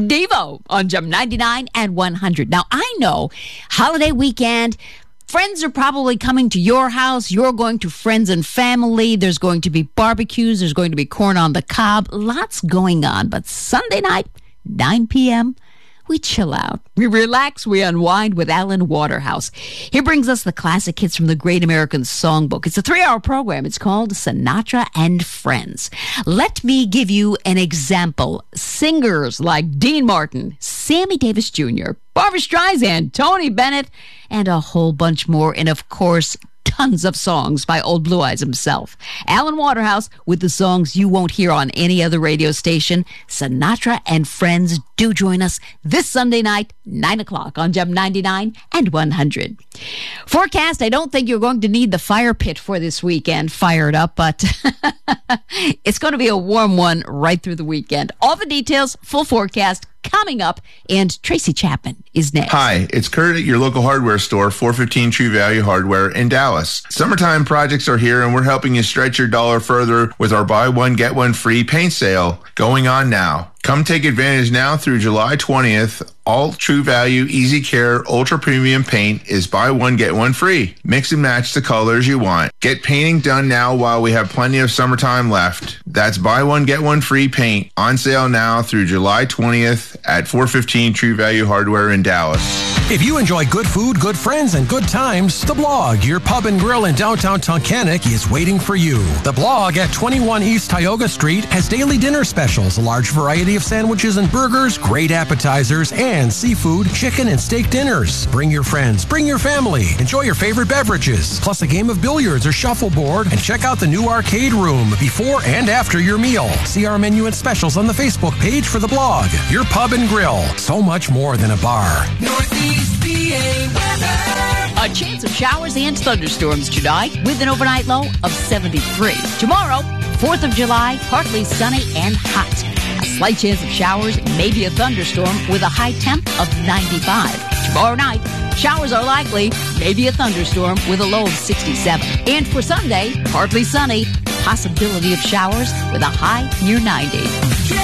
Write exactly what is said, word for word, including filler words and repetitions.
Devo on Jump ninety-nine and one hundred. Now, I know holiday weekend, friends are probably coming to your house. You're going to friends and family. There's going to be barbecues. There's going to be corn on the cob. Lots going on. But Sunday night, nine p.m., we chill out. We relax. We unwind with Alan Waterhouse. He brings us the classic hits from the Great American Songbook. It's a three-hour program. It's called Sinatra and Friends. Let me give you an example. Singers like Dean Martin, Sammy Davis Junior, Barbra Streisand, Tony Bennett, and a whole bunch more. And, of course, tons of songs by Old Blue Eyes himself. Alan Waterhouse with the songs you won't hear on any other radio station. Sinatra and Friends. Do join us this Sunday night, nine o'clock on Jump ninety-nine and one hundred. Forecast, I don't think you're going to need the fire pit for this weekend fired up, but it's going to be a warm one right through the weekend. All the details, full forecast, coming up, and Tracy Chapman is next. Hi, it's Kurt at your local hardware store, four fifteen True Value Hardware in Dallas. Summertime projects are here, and we're helping you stretch your dollar further with our buy one, get one free paint sale going on now. Come take advantage now through July twentieth. All True Value Easy Care Ultra Premium Paint is buy one, get one free. Mix and match the colors you want. Get painting done now while we have plenty of summertime left. That's buy one, get one free paint on sale now through July twentieth at four fifteen True Value Hardware in Dallas. If you enjoy good food, good friends, and good times, The Blog, your pub and grill in downtown Tunkhannock, is waiting for you. The Blog at twenty-one East Tioga Street has daily dinner specials, a large variety of sandwiches and burgers, great appetizers, and seafood, chicken, and steak dinners. Bring your friends, bring your family, enjoy your favorite beverages, plus a game of billiards or shuffleboard, and check out the new arcade room before and after your meal. See our menu and specials on the Facebook page for The Blog, your pub and grill. So much more than a bar. Northeast P A weather. A chance of showers and thunderstorms tonight with an overnight low of seventy-three. Tomorrow, fourth of July, partly sunny and hot. A slight chance of showers, maybe a thunderstorm with a high temp of ninety-five. Tomorrow night, showers are likely, maybe a thunderstorm with a low of sixty-seven. And for Sunday, partly sunny, possibility of showers with a high near ninety.